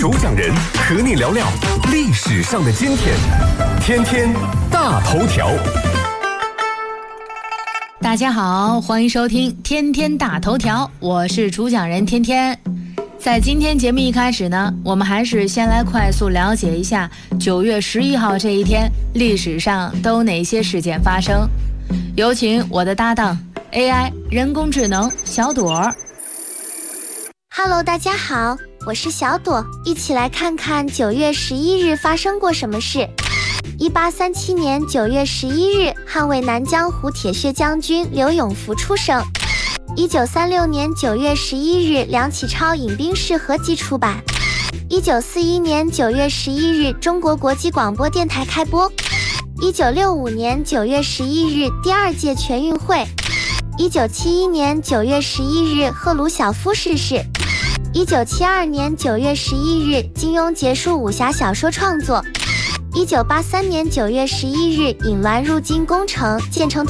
主讲人和你聊聊历史上的今天。天天大头条。 大家好，欢迎收听天天大头条，我是主讲人天天。在今天节目一开始呢，我们还是先来快速了解一下9月11号这一天历史上都有哪些事件发生。有请我的搭档 AI 人工智能小朵。 Hello， 大家好，我是小朵，一起来看看9月11日发生过什么事。1837年9月11日，捍卫南江湖铁血将军刘永福出生。1936年9月11日，梁启超饮冰室合集出版。1941年9月11日，中国国际广播电台开播。1965年9月11日，第2届全运会。1971年9月11日，赫鲁晓夫逝世。1972年9月11日，金庸结束武侠小说创作。1983年9月11日，引滦入京工程建成